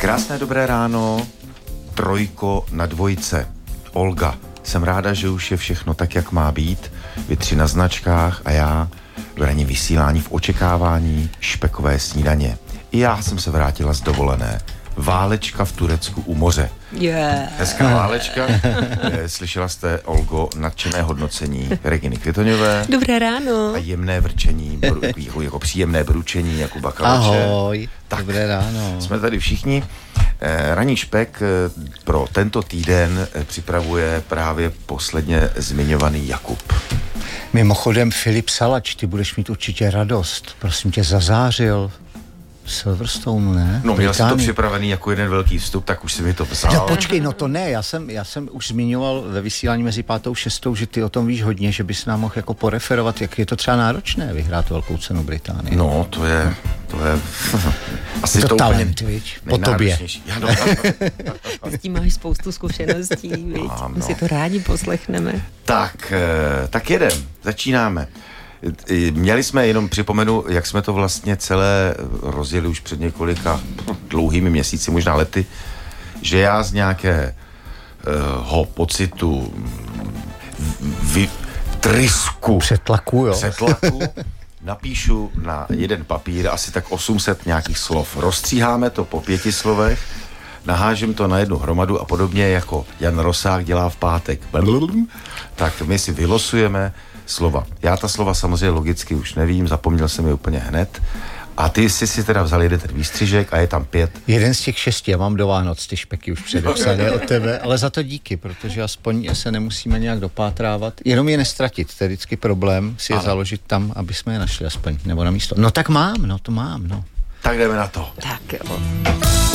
Krásné dobré ráno, trojko na dvojce. Olga, jsem ráda, že už je všechno tak, jak má být. Vy 3 na značkách a já v ranním vysílání v očekávání špekové snídaně. I já jsem se vrátila z dovolené. Válečka v Turecku u moře. Hezká válečka. Slyšela jste, Olgo, nadšené hodnocení Reginy Kvitoňové. Dobré ráno. A jemné vrčení, jako příjemné bručení Jakuba Kalače. Ahoj, tak, dobré ráno. Jsme tady všichni. Ranní špek pro tento týden připravuje právě posledně zmiňovaný Jakub. Mimochodem Filip Salač, ty budeš mít určitě radost. Prosím tě, zazářil Silverstone, ne? No, měl jsem to připravený jako jeden velký vstup, tak už si mi to psal. No počkej, no to ne, já jsem už zmiňoval ve vysílání mezi 5. a 6., že ty o tom víš hodně, že bys nám mohl jako poreferovat, jak je to třeba náročné vyhrát velkou cenu Británie. No, to je asi to talent, viď? Po tobě. Ty s tím máš spoustu zkušeností, viď? My si to rádi poslechneme. Tak jedem, začínáme. Měli jsme, jenom připomenu, jak jsme to vlastně celé rozjeli už před několika dlouhými měsíci, možná lety, že já z nějakého pocitu trysku, přetlaku, napíšu na jeden papír asi tak 800 nějakých slov. Rozstříháme to po 5 slovech, nahážem to na jednu hromadu a podobně jako Jan Rosák dělá v pátek. Tak my si vylosujeme slova. Já ta slova samozřejmě logicky už nevím, zapomněl jsem je úplně hned. A ty jsi si teda vzal jeden ten výstřižek a je tam 5. Jeden z těch 6, já mám do Vánoc ty špeky už předepsané od tebe, ale za to díky, protože aspoň se nemusíme nějak dopátrávat. Jenom je nestratit, to je vždycky problém si je založit tam, aby jsme je našli aspoň, nebo na místo. No tak mám, to mám. Tak jdeme na to. Tak jo.